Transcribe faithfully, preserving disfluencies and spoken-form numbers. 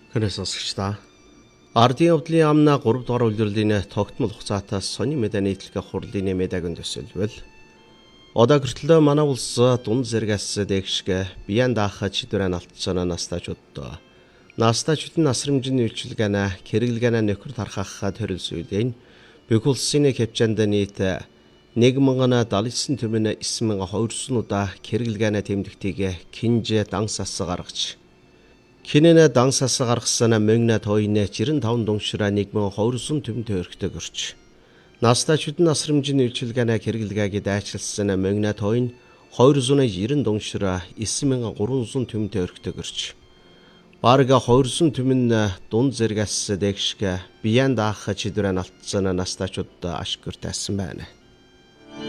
Хэнэс сонсогчдаа ардын явдлын амна гурав дугаар үйлдвэрлэлийн тогтмол хугацаатаас сони мэдээ нийтлэх хурлын мэдээгийн төсөлбөл одоо хүртэл манай улс дунд зэрэгс дэгшгэ биян даахад шийдвэрэн алдсан настаачудаа настаачдын насрамжийн үйлчилгээнэ хэрэглээнэ нөхөр тархах төрөлсүйдэн бүх улсын хэмжээнд нийт нэг мянган дааллсан төмөн девять мянган двести удаа хэрэглээнэ тэмдэгтийг кинж дансас гаргаж Кинэнэ дансас гаргасан мөнгө тойны жирэн таван дунгшраа нэг мянган двести төмөн төрхтөг өрч. Настаачдын насрамжийн үйлчилгээнэ хэрэглэгээгээ дайчилсан мөнгө тойн двести девяносто дунгшраа девять мянган триста төмөн төрхтөг өрч. Барга двести төмөн дунд зэрэгс дэгшгэ биян даах шийдвэрэн алдсан настаачуд ашигтайсан байна.